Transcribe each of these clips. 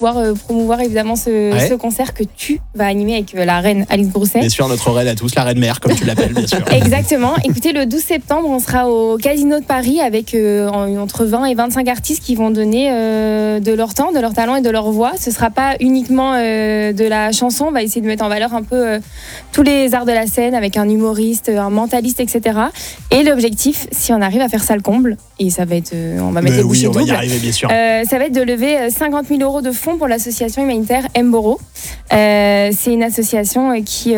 pouvoir promouvoir évidemment ce concert que tu vas animer avec la reine Alix Grousset. Bien sûr, notre reine à tous, la reine mère, comme tu l'appelles, bien sûr. Exactement. Écoutez, le 12 septembre, on sera au Casino de Paris avec entre 20 et 25 artistes qui vont donner de leur temps, de leur talent et de leur voix. Ce sera pas uniquement de la chanson. On va essayer de mettre en valeur un peu tous les arts de la scène avec un humoriste, un mentaliste, etc. Et l'objectif, si on arrive à faire ça le comble, et ça va être, on va mettre les bouchées doubles. On va y arriver, bien sûr. Ça va être de lever 50 000 € de fonds pour l'association humanitaire Mboro. C'est une association qui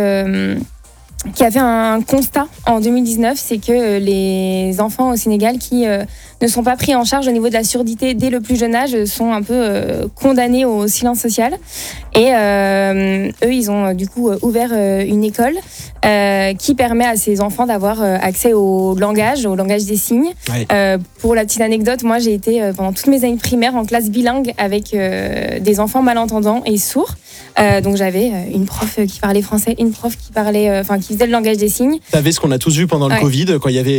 a fait un constat en 2019, c'est que les enfants au Sénégal qui ne sont pas pris en charge au niveau de la surdité dès le plus jeune âge sont un peu condamnés au silence social. Et eux, ils ont du coup ouvert une école qui permet à ces enfants d'avoir accès au langage des signes. Ouais. Pour la petite anecdote, moi j'ai été pendant toutes mes années primaires en classe bilingue avec des enfants malentendants et sourds. Donc j'avais une prof qui parlait français, une prof qui parlait, qui faisait le langage des signes. T'avais ce qu'on a tous vu pendant le Covid, quand il y avait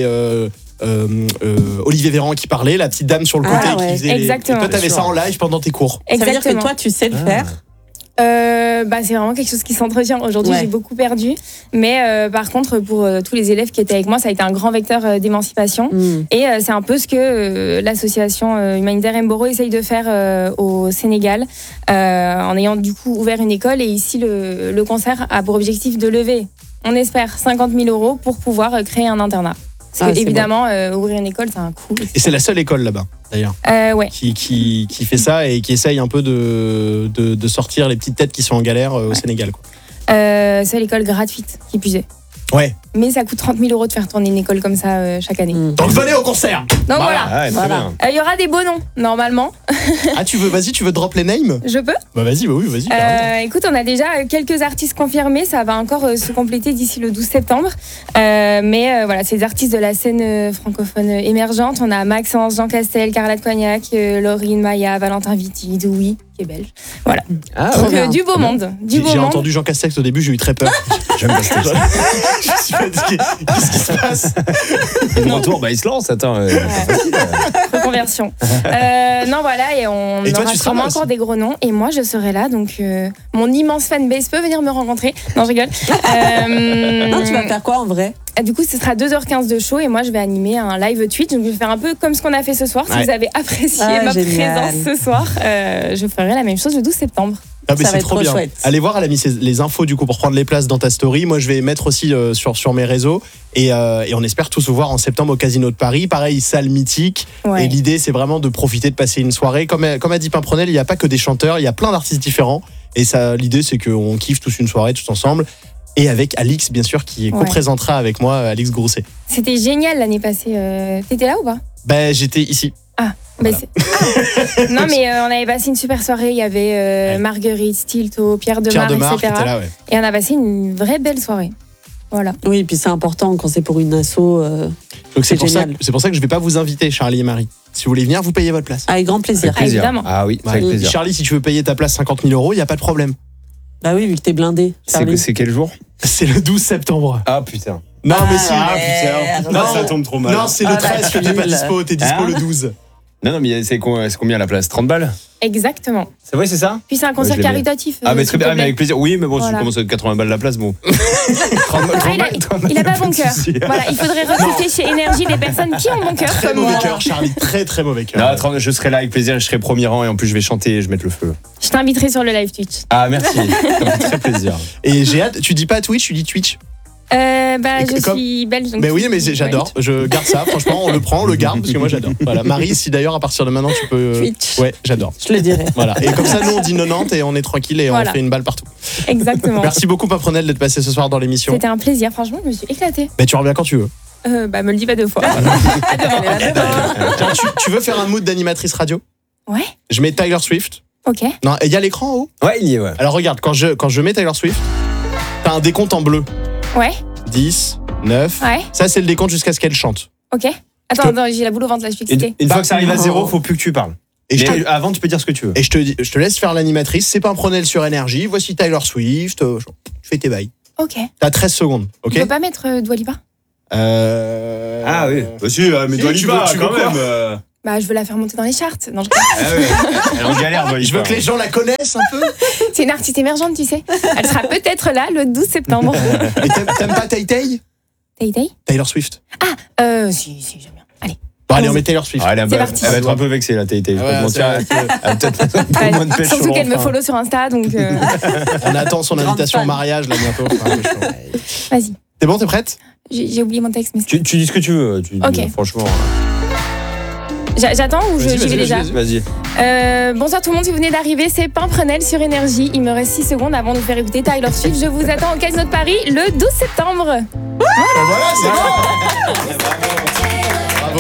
Olivier Véran qui parlait, la petite dame sur le côté qui faisait exactement. Et toi t'avais ça en live pendant tes cours. Exactement. Ça veut dire que toi tu sais le faire. C'est vraiment quelque chose qui s'entretient. Aujourd'hui, j'ai beaucoup perdu. Mais par contre, pour tous les élèves qui étaient avec moi, ça a été un grand vecteur d'émancipation. Et c'est un peu ce que l'association humanitaire Mboro essaye de faire au Sénégal, en ayant du coup ouvert une école. Et ici, le concert a pour objectif de lever, on espère, 50 000 € pour pouvoir créer un internat. Parce que évidemment, ouvrir une école, c'est un coût. Et c'est la seule école là-bas, d'ailleurs, qui fait ça et qui essaye un peu de sortir les petites têtes qui sont en galère au Sénégal. Quoi. C'est l'école gratuite, qui puisait. Ouais. Mais ça coûte 30 000 € de faire tourner une école comme ça chaque année. Donc venez au concert. Donc voilà. Il y aura des beaux noms, normalement. Ah, tu veux drop les names ? Je peux ? Bah vas-y. Écoute, on a déjà quelques artistes confirmés. Ça va encore se compléter d'ici le 12 septembre. Mais voilà, c'est des artistes de la scène francophone émergente. On a Maxence, Jean Castel, Carla de Cognac, Laurine, Maya, Valentin Vitti, Doui, qui est belge. Voilà. Donc du beau monde. J'ai entendu Jean Castex au début, j'ai eu très peur. J'aime pas ça. Je me suis dit, qu'est-ce qui se passe ? De retour, il se lance, attends. Reconversion. Non, voilà, et on aura sûrement encore des gros noms. Et moi, je serai là, donc mon immense fanbase peut venir me rencontrer. Non, je rigole. Non, tu vas faire quoi en vrai ? Du coup, ce sera 2h15 de show et moi, je vais animer un live Twitch. Donc, je vais faire un peu comme ce qu'on a fait ce soir. Si vous avez apprécié ma présence ce soir, je ferai la même chose le 12 septembre. Ah mais c'est trop bien. Chouette. Allez voir, elle a mis les infos du coup pour prendre les places dans ta story. Moi je vais mettre aussi sur mes réseaux et on espère tous vous voir en septembre au Casino de Paris. Pareil, salle mythique. Ouais. Et l'idée c'est vraiment de profiter de passer une soirée. Comme a dit Pimprenel, il n'y a pas que des chanteurs, il y a plein d'artistes différents. Et ça, l'idée c'est qu'on kiffe tous une soirée tous ensemble. Et avec Alix bien sûr qui co-présentera avec moi, Alix Grousset. C'était génial l'année passée. T'étais là ou pas ? J'étais ici. Ah. Voilà. Non mais on avait passé une super soirée, il y avait Marguerite, Stilto, Pierre Demar, etc. Là, et on a passé une vraie belle soirée. Voilà. Oui, et puis c'est important quand c'est pour une asso. Donc c'est pour ça que je vais pas vous inviter, Charlie et Marie. Si vous voulez venir, vous payez votre place. Avec grand plaisir. Évidemment. Ah oui, avec plaisir. Charlie, si tu veux payer ta place 50 000 €, il n'y a pas de problème. Bah oui, vu que t'es blindé. C'est quel jour ? C'est le 12 septembre. Ah putain. Non mais si. Putain. Non, ça tombe trop mal. Non, c'est le 13 que t'es pas dispo, t'es dispo le 12. Non, mais c'est combien la place ? 30 balles ? Exactement. C'est vrai, c'est ça ? Puis c'est un concert caritatif. Mais très bien, mais avec plaisir. Oui, mais bon, si tu commences à 80 balles la place, bon. 30 balles, il a pas bon cœur. Voilà, il faudrait recruter chez Énergie des personnes qui ont bon cœur. Très mauvais cœur, Charlie, très mauvais cœur. Non, je serai là avec plaisir, je serai premier rang et en plus je vais chanter et je vais mettre le feu. Je t'inviterai sur le live Twitch. Ah, merci. Ça me fait très plaisir. Et j'ai hâte, tu dis pas Twitch, tu dis Twitch. Je suis belge. Mais oui, mais j'adore. Je garde ça. Franchement, on le prend, on le garde parce que moi j'adore. Voilà, Marie, si d'ailleurs à partir de maintenant tu peux. Twitch. Ouais, j'adore. Je le dirai. Voilà. Et comme ça, nous on dit 90 et on est tranquille et on fait une balle partout. Exactement. Merci beaucoup, Pimprenel, d'être passé ce soir dans l'émission. C'était un plaisir. Franchement, je me suis éclatée. Mais tu reviens quand tu veux. Me le dis pas deux fois. À demain. Tu veux faire un mood d'animatrice radio ? Ouais. Je mets Taylor Swift. Ok. Non, il y a l'écran en haut ? Ouais, il y est, ouais. Alors regarde, quand je mets Taylor Swift, t'as un décompte en bleu. Ouais. 10, 9. Ouais. Ça, c'est le décompte jusqu'à ce qu'elle chante. Ok. Attends, j'ai la boule au ventre là, je suis excitée. Une fois que ça arrive à 0, faut plus que tu parles. Mais avant, tu peux dire ce que tu veux. Et je te laisse faire l'animatrice. C'est pas un Pimprenel sur Énergie. Voici Taylor Swift. Tu fais tes bails. Ok. T'as 13 secondes. Ok. Tu peux pas mettre Dua Lipa ? Ah oui. Bah si, mais Dua Lipa, quand même. Bah, je veux la faire monter dans les charts. Non, Elle est en galère. Je veux que les gens la connaissent un peu. C'est une artiste émergente, tu sais. Elle sera peut-être là le 12 septembre. Et t'aimes pas Tay Tay? Tay Tay? Taylor Swift. Si, j'aime bien. Allez. Bon, allez, on met Taylor Swift. Elle va parti. être un peu vexée, la Tay Tay. Ouais, Elle a peut-être un peu moins de pêche sur Surtout qu'elle me l'enfant. follow sur Insta, donc On attend son Grande invitation au fan. mariage là bientôt. Enfin, un peu chaud. vas-y. T'es bon, t'es prête? J'ai oublié mon texte, mais Tu dis ce que tu veux. Ok. Franchement. j'attends ou j'y vais déjà? Vas-y. Bonsoir tout le monde, si vous venez d'arriver, c'est Pimprenel sur Énergie. Il me reste 6 secondes avant de vous faire écouter Taylor Swift. Je vous attends au Casino de Paris le 12 septembre. Voilà, c'est bon.